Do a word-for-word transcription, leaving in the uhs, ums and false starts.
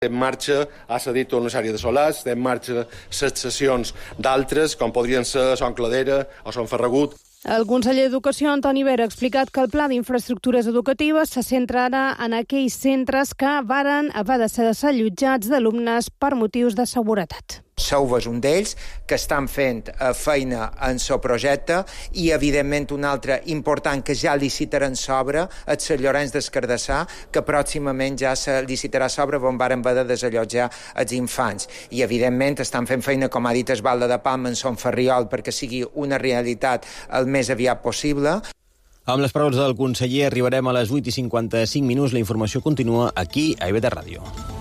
En marxa ha cedit tota una sèrie de solars, en marxa les cessions d'altres, com podrien ser Son Cladera o Son Ferragut. El conseller d'Educació, Antoni Vera, ha explicat que el pla d'infraestructures educatives se centra ara en aquells centres que varen haver de ser desallotjats d'alumnes per motius de seguretat. Sauva és un d'ells, que estan fent feina en el projecte i, evidentment, un altre important que ja licitarà en sobre és Sant Llorenç des Cardassar, que pròximament ja se licitarà sobre on varen haver de desallotjar els infants. I, evidentment, estan fent feina, com ha dit Esbalda de Palma, en Son Ferriol, perquè sigui una realitat el més aviat possible. Amb les paraules del conseller arribarem a les vuit i cinquanta-cinc minuts. La informació continua aquí a I V tres Ràdio.